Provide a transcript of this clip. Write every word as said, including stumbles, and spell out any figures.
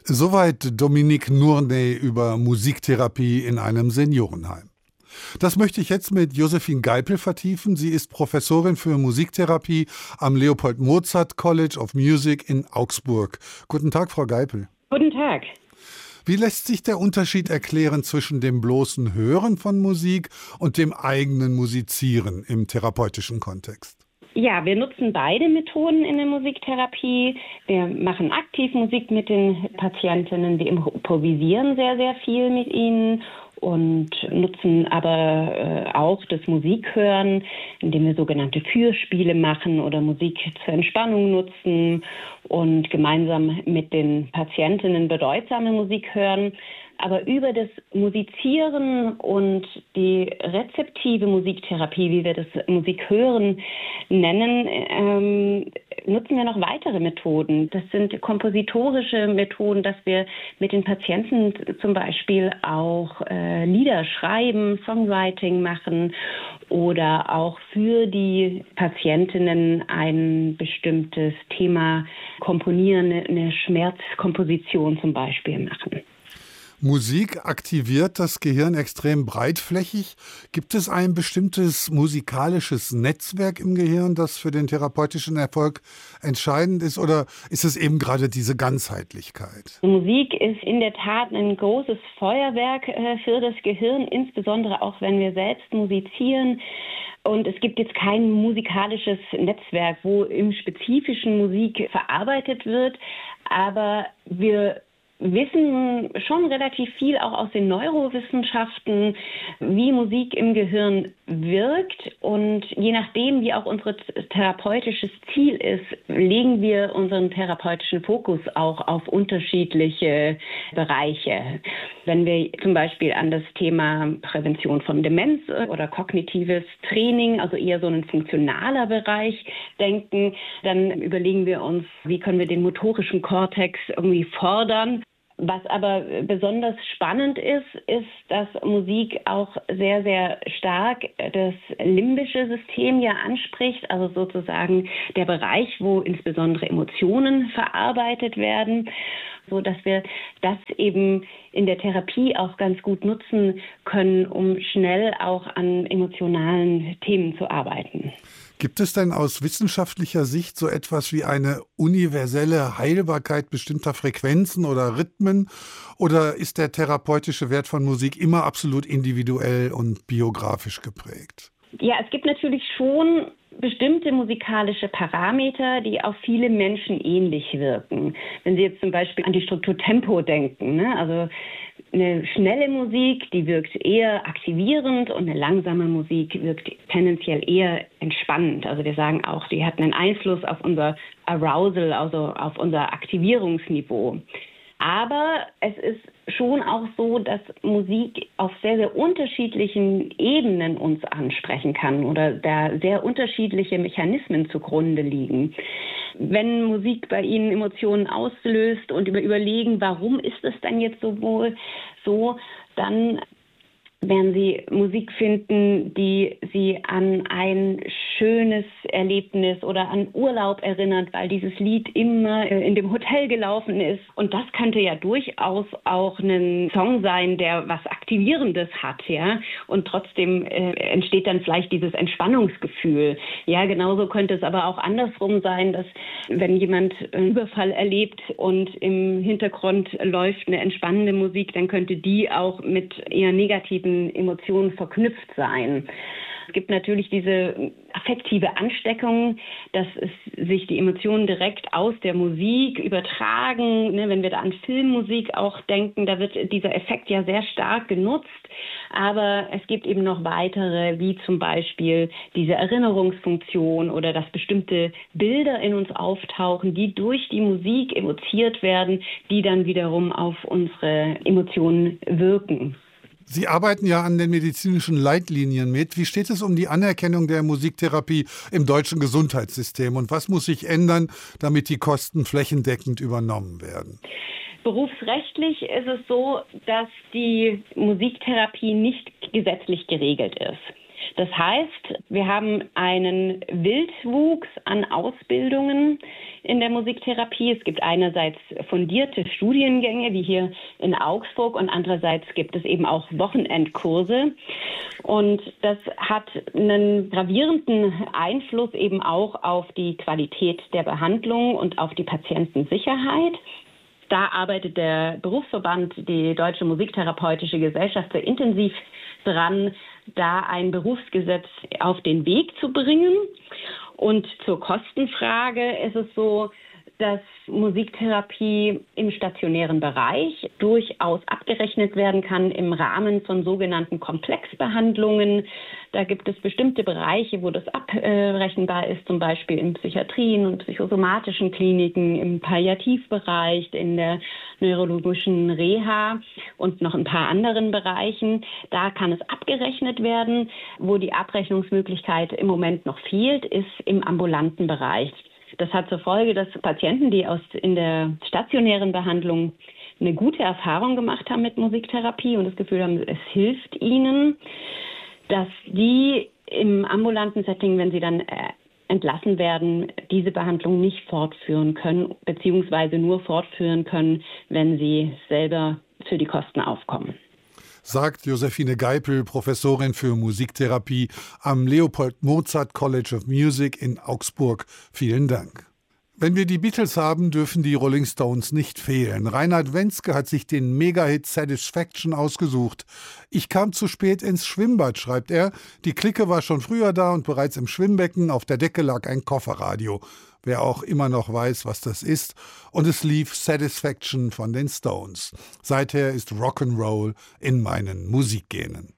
Soweit Dominique Nournay über Musiktherapie in einem Seniorenheim. Das möchte ich jetzt mit Josephine Geipel vertiefen. Sie ist Professorin für Musiktherapie am Leopold Mozart College of Music in Augsburg. Guten Tag, Frau Geipel. Guten Tag. Wie lässt sich der Unterschied erklären zwischen dem bloßen Hören von Musik und dem eigenen Musizieren im therapeutischen Kontext? Ja, wir nutzen beide Methoden in der Musiktherapie. Wir machen aktiv Musik mit den Patientinnen, wir improvisieren sehr, sehr viel mit ihnen und nutzen aber äh, auch das Musikhören, indem wir sogenannte Fürspiele machen oder Musik zur Entspannung nutzen und gemeinsam mit den Patientinnen bedeutsame Musik hören. Aber über das Musizieren und die rezeptive Musiktherapie, wie wir das Musikhören nennen, ähm, nutzen wir noch weitere Methoden. Das sind kompositorische Methoden, dass wir mit den Patienten zum Beispiel auch äh, Lieder schreiben, Songwriting machen oder auch für die Patientinnen ein bestimmtes Thema komponieren, eine Schmerzkomposition zum Beispiel machen. Musik aktiviert das Gehirn extrem breitflächig. Gibt es ein bestimmtes musikalisches Netzwerk im Gehirn, das für den therapeutischen Erfolg entscheidend ist, oder ist es eben gerade diese Ganzheitlichkeit? Musik ist in der Tat ein großes Feuerwerk äh, für das Gehirn, insbesondere auch wenn wir selbst musizieren. Und es gibt jetzt kein musikalisches Netzwerk, wo im Spezifischen Musik verarbeitet wird, aber wir wissen schon relativ viel auch aus den Neurowissenschaften, wie Musik im Gehirn wirkt. Und je nachdem, wie auch unser therapeutisches Ziel ist, legen wir unseren therapeutischen Fokus auch auf unterschiedliche Bereiche. Wenn wir zum Beispiel an das Thema Prävention von Demenz oder kognitives Training, also eher so ein funktionaler Bereich denken, dann überlegen wir uns, wie können wir den motorischen Kortex irgendwie fordern. Was aber besonders spannend ist, ist, dass Musik auch sehr, sehr stark das limbische System ja anspricht, also sozusagen der Bereich, wo insbesondere Emotionen verarbeitet werden, so dass wir das eben in der Therapie auch ganz gut nutzen können, um schnell auch an emotionalen Themen zu arbeiten. Gibt es denn aus wissenschaftlicher Sicht so etwas wie eine universelle Heilbarkeit bestimmter Frequenzen oder Rhythmen? Oder ist der therapeutische Wert von Musik immer absolut individuell und biografisch geprägt? Ja, es gibt natürlich schon bestimmte musikalische Parameter, die auf viele Menschen ähnlich wirken. Wenn Sie jetzt zum Beispiel an die Struktur Tempo denken, ne? Also eine schnelle Musik, die wirkt eher aktivierend und eine langsame Musik wirkt tendenziell eher entspannend. Also wir sagen auch, die hat einen Einfluss auf unser Arousal, also auf unser Aktivierungsniveau. Aber es ist schon auch so, dass Musik auf sehr, sehr unterschiedlichen Ebenen uns ansprechen kann oder da sehr unterschiedliche Mechanismen zugrunde liegen. Wenn Musik bei Ihnen Emotionen auslöst und über überlegen, warum ist es denn jetzt so wohl so, dann werden Sie Musik finden, die Sie an ein schönes Erlebnis oder an Urlaub erinnert, weil dieses Lied immer in dem Hotel gelaufen ist. Und das könnte ja durchaus auch ein Song sein, der was Aktivierendes hat, ja. Und trotzdem äh, entsteht dann vielleicht dieses Entspannungsgefühl. Ja, genauso könnte es aber auch andersrum sein, dass wenn jemand einen Überfall erlebt und im Hintergrund läuft eine entspannende Musik, dann könnte die auch mit eher negativen Emotionen verknüpft sein. Es gibt natürlich diese affektive Ansteckung, dass es sich die Emotionen direkt aus der Musik übertragen. Ne, wenn wir da an Filmmusik auch denken, da wird dieser Effekt ja sehr stark genutzt. Aber es gibt eben noch weitere, wie zum Beispiel diese Erinnerungsfunktion oder dass bestimmte Bilder in uns auftauchen, die durch die Musik evoziert werden, die dann wiederum auf unsere Emotionen wirken. Sie arbeiten ja an den medizinischen Leitlinien mit. Wie steht es um die Anerkennung der Musiktherapie im deutschen Gesundheitssystem und was muss sich ändern, damit die Kosten flächendeckend übernommen werden? Berufsrechtlich ist es so, dass die Musiktherapie nicht gesetzlich geregelt ist. Das heißt, wir haben einen Wildwuchs an Ausbildungen in der Musiktherapie. Es gibt einerseits fundierte Studiengänge, wie hier in Augsburg, und andererseits gibt es eben auch Wochenendkurse. Und das hat einen gravierenden Einfluss eben auch auf die Qualität der Behandlung und auf die Patientensicherheit. Da arbeitet der Berufsverband, die Deutsche Musiktherapeutische Gesellschaft, sehr intensiv dran, da ein Berufsgesetz auf den Weg zu bringen. Und zur Kostenfrage ist es so, dass Musiktherapie im stationären Bereich durchaus abgerechnet werden kann im Rahmen von sogenannten Komplexbehandlungen. Da gibt es bestimmte Bereiche, wo das abrechenbar ist, zum Beispiel in Psychiatrien und psychosomatischen Kliniken, im Palliativbereich, in der neurologischen Reha und noch ein paar anderen Bereichen. Da kann es abgerechnet werden. Wo die Abrechnungsmöglichkeit im Moment noch fehlt, ist im ambulanten Bereich. Das hat zur Folge, dass Patienten, die aus in der stationären Behandlung eine gute Erfahrung gemacht haben mit Musiktherapie und das Gefühl haben, es hilft ihnen, dass die im ambulanten Setting, wenn sie dann äh, entlassen werden, diese Behandlung nicht fortführen können, beziehungsweise nur fortführen können, wenn sie selber für die Kosten aufkommen. Sagt Josephine Geipel, Professorin für Musiktherapie am Leopold Mozart College of Music in Augsburg. Vielen Dank. Wenn wir die Beatles haben, dürfen die Rolling Stones nicht fehlen. Reinhard Wentzke hat sich den Mega-Hit Satisfaction ausgesucht. Ich kam zu spät ins Schwimmbad, schreibt er. Die Clique war schon früher da und bereits im Schwimmbecken auf der Decke lag ein Kofferradio. Wer auch immer noch weiß, was das ist. Und es lief Satisfaction von den Stones. Seither ist Rock'n'Roll in meinen Musikgenen.